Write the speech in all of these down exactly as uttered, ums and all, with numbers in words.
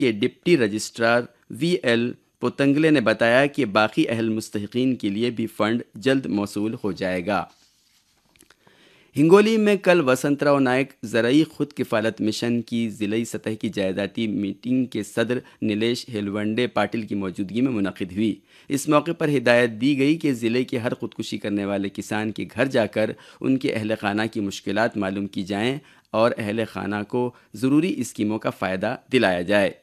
کے ڈپٹی رجسٹرار وی ایل پوتنگلے نے بتایا کہ باقی اہل مستحقین کے لیے بھی فنڈ جلد موصول ہو جائے گا۔ ہنگولی میں کل وسنتراؤ نائک زرعی خود کفالت مشن کی ضلعی سطح کی جائیدادی میٹنگ کے صدر نیلیش ہیلونڈے پاٹل کی موجودگی میں منعقد ہوئی۔ اس موقع پر ہدایت دی گئی کہ ضلع کے ہر خودکشی کرنے والے کسان کے گھر جا کر ان کے اہل خانہ کی مشکلات معلوم کی جائیں اور اہل خانہ کو ضروری اسکیموں کا فائدہ دلایا جائے۔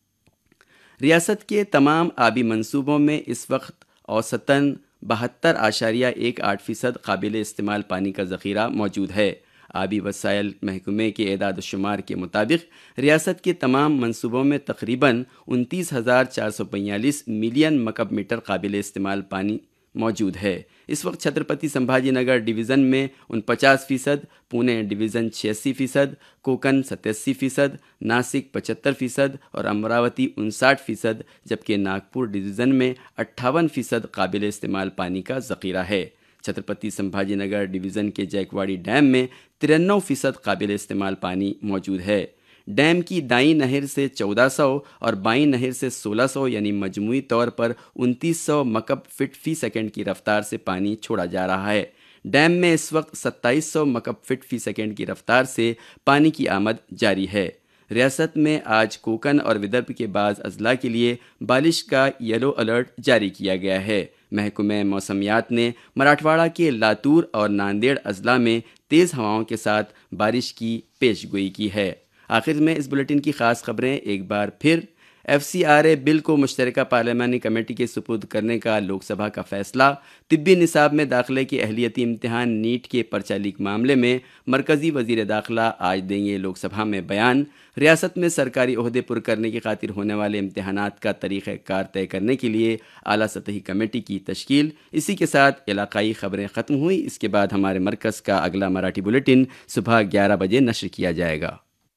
ریاست کے تمام آبی منصوبوں میں اس وقت اوسطاً بہتر اشاریہ ایک آٹھ فیصد قابل استعمال پانی کا ذخیرہ موجود ہے۔ آبی وسائل محکمے کے اعداد و شمار کے مطابق ریاست کے تمام منصوبوں میں تقریباً انتیس ہزار چار سو بیالیس ملین مکعب میٹر قابل استعمال پانی موجود ہے۔ اس وقت چھترپتی سمبھاجی نگر ڈویژن میں انچاس فیصد، پونے ڈویژن چھیاسی فیصد، کوکن ستاسی فیصد، ناسک پچہتر فیصد اور امراوتی انسٹھ فیصد، جبکہ ناگپور ڈویژن میں اٹھاون فیصد قابل استعمال پانی کا ذخیرہ ہے۔ چھترپتی سمبھاجی نگر ڈویژن کے جیکواڑی ڈیم میں ترانوے فیصد قابل استعمال پانی موجود ہے۔ ڈیم کی دائیں نہر سے چودہ سو اور بائیں نہر سے سولہ سو یعنی مجموعی طور پر انتیس سو مکعب فٹ فی سیکنڈ کی رفتار سے پانی چھوڑا جا رہا ہے۔ ڈیم میں اس وقت ستائیس سو مکعب فٹ فی سیکنڈ کی رفتار سے پانی کی آمد جاری ہے۔ ریاست میں آج کوکن اور ودربھ کے بعض اضلاع کے لیے بارش کا یلو الرٹ جاری کیا گیا ہے۔ محکمہ موسمیات نے مراٹھواڑہ کے لاتور اور ناندیڑ اضلاع میں تیز ہواؤں کے ساتھ بارش کی پیش گوئی کی ہے۔ آخر میں اس بلیٹن کی خاص خبریں ایک بار پھر۔ ایف سی آر اے بل کو مشترکہ پارلیمانی کمیٹی کے سپرد کرنے کا لوک سبھا کا فیصلہ۔ طبی نصاب میں داخلے کے اہلیتی امتحان نیٹ کے پرچہ لیک معاملے میں مرکزی وزیر داخلہ آج دیں گے لوک سبھا میں بیان۔ ریاست میں سرکاری عہدے پر کرنے کی خاطر ہونے والے امتحانات کا طریقہ کار طے کرنے کے لیے اعلیٰ سطحی کمیٹی کی تشکیل۔ اسی کے ساتھ علاقائی خبریں ختم ہوئی۔ اس کے بعد ہمارے مرکز کا اگلا مراٹھی بلیٹن صبح گیارہ بجے نشر کیا جائے گا۔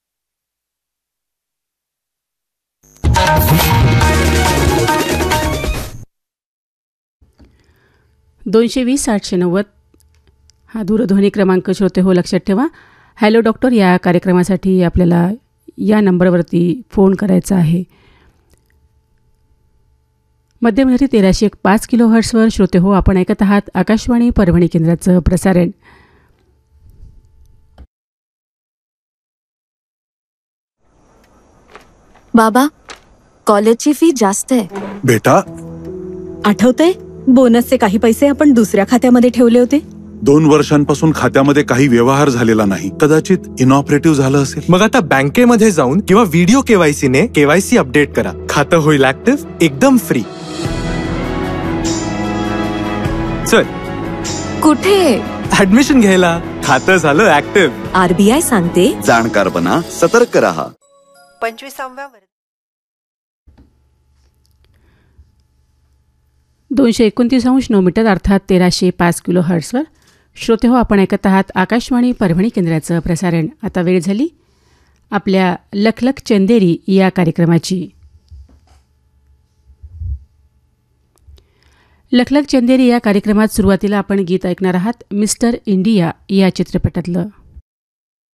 दोनशे वीस आठशे नव्वद हा दूरध्वनी क्रमांक श्रोते हो लक्षात ठेवा। हॅलो डॉक्टर या कार्यक्रमासाठी आपल्याला या नंबरवरती फोन करायचा आहे। मध्यमधरी तेराशे एक पाच किलो हर्ट्सवर श्रोते हो आपण ऐकत आहात आकाशवाणी परभणी केंद्राचं प्रसारण। बाबा, कॉलेजची फी जास्त आहे बेटा। आठवतंय बोनसचे काही पैसे आपण दुसऱ्या खात्यामध्ये ठेवले होते। दोन वर्षांपासून खात्यामध्ये काही व्यवहार झालेला नाही। कदाचित इनऑपरेटिव्ह झालं असेल। मग आता बँकेमध्ये जाऊन किंवा व्हिडिओ केवायसी ने केवायसी अपडेट करा। खातं होईल ऍक्टिव्ह एकदम फ्री। चल कुठे? ऍडमिशन घ्यायला। खातं झालं ऍक्टिव्ह। आरबीआय सांगते जाणकार बना, सतर्क रहा। पंचवीसाव्या दोनशे एकोणतीस अंश नऊ मीटर अर्थात तेराशे पाच किलो हर्ट्सवर श्रोते हो आपण ऐकत आहात आकाशवाणी परभणी केंद्राचं प्रसारण। आता वेळ झाली आपल्या लखलख चंदेरी या कार्यक्रमाची। लखलख चंदेरी या कार्यक्रमात सुरुवातीला आपण गीत ऐकणार आहात मिस्टर इंडिया या चित्रपटातलं।